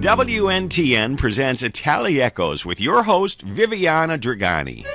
WNTN presents Italy Echoes with your host, Viviana Dragani.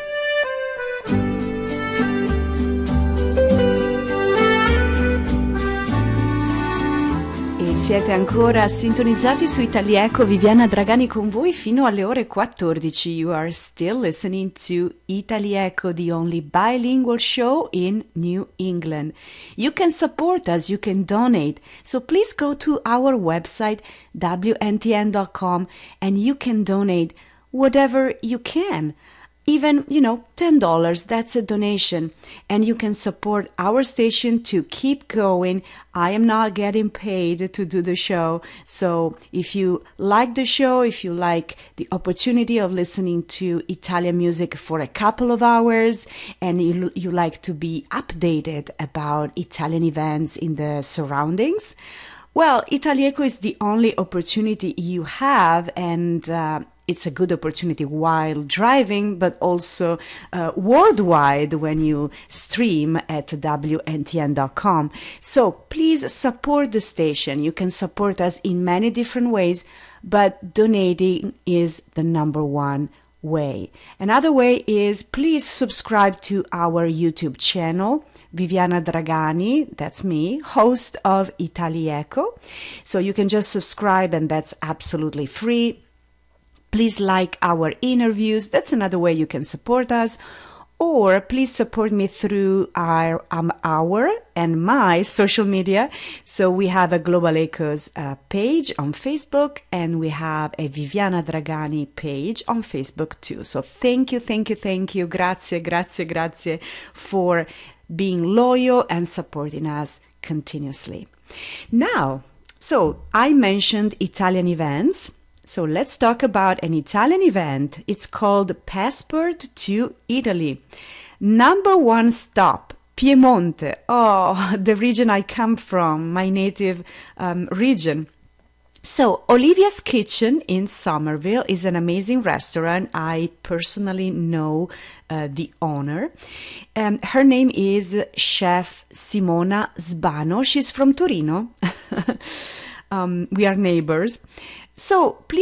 Siete ancora sintonizzati su Italy Echo, Viviana Dragani con voi fino alle ore 14. You are still listening to Italy Echo, the only bilingual show in New England. You can support us, you can donate. So please go to our website, WNTN.com, and you can donate whatever you can. Even, $10, that's a donation. And you can support our station to keep going. I am not getting paid to do the show. So if you like the show, if you like the opportunity of listening to Italian music for a couple of hours, and you like to be updated about Italian events in the surroundings, well, Italy Echo is the only opportunity you have, and it's a good opportunity while driving, but also worldwide when you stream at WNTN.com. So please support the station. You can support us in many different ways, but donating is the number one way. Another way is please subscribe to our YouTube channel, Viviana Dragani, that's me, host of Italy Echo. So you can just subscribe, and that's absolutely free. Please like our interviews. That's another way you can support us. Or please support me through our and my social media. So we have a Global Echoes page on Facebook, and we have a Viviana Dragani page on Facebook too. So thank you. Grazie for being loyal and supporting us continuously. Now, so I mentioned Italian events. So let's talk about an Italian event. It's called Passport to Italy. Number one stop, Piemonte. Oh, the region I come from, my native region. So Olivia's Kitchen in Somerville is an amazing restaurant. I personally know the owner. Her name is Chef Simona Sbano. She's from Torino. We are neighbors. So please